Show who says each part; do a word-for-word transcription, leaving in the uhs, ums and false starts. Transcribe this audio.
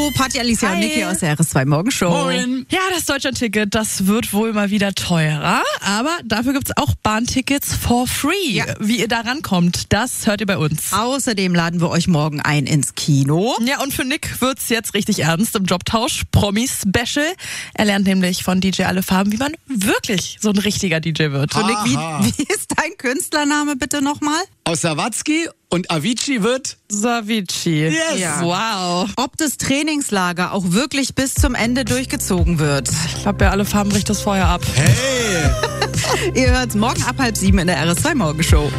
Speaker 1: Hallo, Party Alicia
Speaker 2: Hi.
Speaker 1: und Niki aus der R S zwei Morgenshow.
Speaker 2: Moin. Ja, das Deutschlandticket, das wird wohl mal wieder teurer, aber dafür gibt's auch Bahntickets for free.
Speaker 1: Ja.
Speaker 2: Wie ihr da rankommt, das hört ihr bei uns.
Speaker 1: Außerdem laden wir euch morgen ein ins Kino.
Speaker 2: Ja, und für Nick wird's jetzt richtig ernst im Jobtausch. Promi-Special. Er lernt nämlich von D J Alle Farben, wie man wirklich so ein richtiger D J wird.
Speaker 1: So, Nick, wie,
Speaker 3: Aha.
Speaker 1: wie ist dein Künstlername bitte nochmal?
Speaker 3: Aus Sawatzki und Avicii wird...
Speaker 2: Savici.
Speaker 3: Yes.
Speaker 1: Ja.
Speaker 2: Wow.
Speaker 1: Ob das Trainingslager auch wirklich bis zum Ende durchgezogen wird.
Speaker 2: Ich glaube, bei Alle Farben bricht das Feuer ab.
Speaker 3: Hey!
Speaker 1: Ihr hört's morgen ab halb sieben in der R S zwei Morgenshow.